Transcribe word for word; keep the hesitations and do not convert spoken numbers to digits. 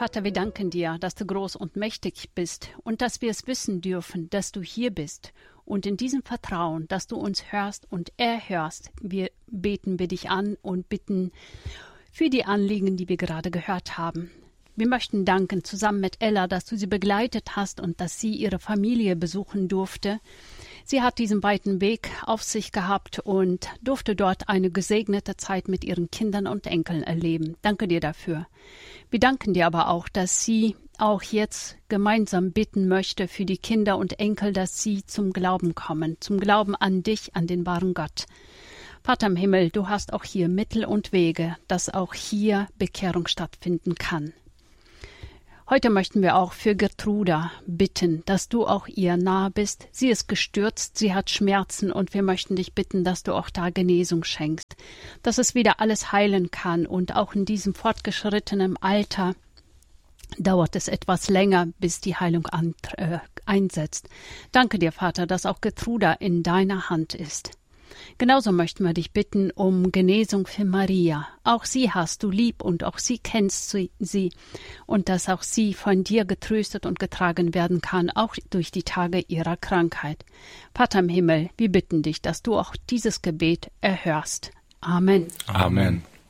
Vater, wir danken dir, dass du groß und mächtig bist und dass wir es wissen dürfen, dass du hier bist. Und in diesem Vertrauen, dass du uns hörst und erhörst, wir beten wir dich an und bitten für die Anliegen, die wir gerade gehört haben. Wir möchten danken zusammen mit Ella, dass du sie begleitet hast und dass sie ihre Familie besuchen durfte. Sie hat diesen weiten Weg auf sich gehabt und durfte dort eine gesegnete Zeit mit ihren Kindern und Enkeln erleben. Danke dir dafür. Wir danken dir aber auch, dass sie auch jetzt gemeinsam bitten möchte für die Kinder und Enkel, dass sie zum Glauben kommen, zum Glauben an dich, an den wahren Gott. Vater im Himmel, du hast auch hier Mittel und Wege, dass auch hier Bekehrung stattfinden kann. Heute möchten wir auch für Gertruda bitten, dass du auch ihr nahe bist. Sie ist gestürzt, sie hat Schmerzen und wir möchten dich bitten, dass du auch da Genesung schenkst, dass es wieder alles heilen kann und auch in diesem fortgeschrittenen Alter dauert es etwas länger, bis die Heilung an, äh, einsetzt. Danke dir, Vater, dass auch Gertruda in deiner Hand ist. Genauso möchten wir dich bitten um Genesung für Maria. Auch sie hast du lieb und auch sie kennst sie und dass auch sie von dir getröstet und getragen werden kann, auch durch die Tage ihrer Krankheit. Vater im Himmel, wir bitten dich, dass du auch dieses Gebet erhörst. Amen. Amen.